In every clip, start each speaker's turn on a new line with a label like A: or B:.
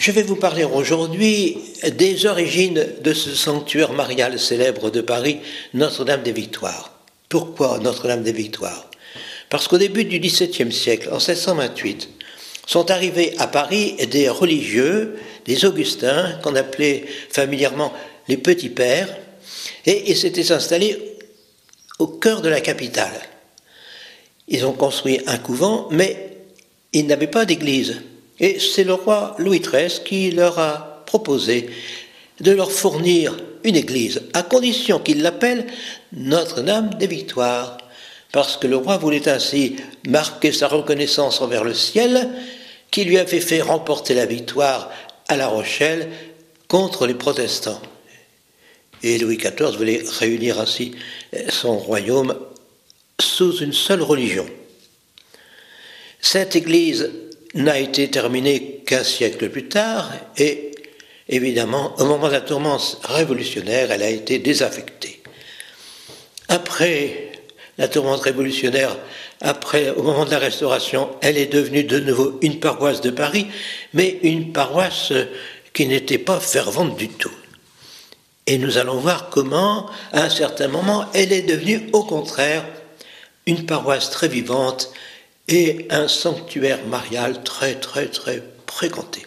A: Je vais vous parler aujourd'hui des origines de ce sanctuaire marial célèbre de Paris, Notre-Dame des Victoires. Pourquoi Notre-Dame des Victoires? Parce qu'au début du XVIIe siècle, en 1628, sont arrivés à Paris des religieux, des Augustins, qu'on appelait familièrement les petits pères, et ils s'étaient installés au cœur de la capitale. Ils ont construit un couvent, mais ils n'avaient pas d'église. Et c'est le roi Louis XIII qui leur a proposé de leur fournir une église, à condition qu'ils l'appellent Notre-Dame des Victoires, parce que le roi voulait ainsi marquer sa reconnaissance envers le ciel, qui lui avait fait remporter la victoire à La Rochelle contre les protestants. Et Louis XIV voulait réunir ainsi son royaume sous une seule religion. Cette église n'a été terminée qu'un siècle plus tard et, évidemment, au moment de la tourmente révolutionnaire, elle a été désaffectée. Après la tourmente révolutionnaire, au moment de la Restauration, elle est devenue de nouveau une paroisse de Paris, mais une paroisse qui n'était pas fervente du tout. Et nous allons voir comment, à un certain moment, elle est devenue, au contraire, une paroisse très vivante et un sanctuaire marial très fréquenté.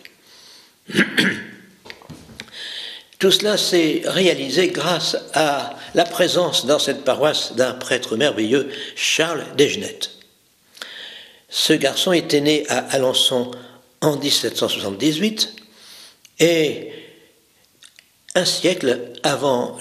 A: Tout cela s'est réalisé grâce à la présence dans cette paroisse d'un prêtre merveilleux, Charles Desgenettes. Ce garçon était né à Alençon en 1778 et un siècle avant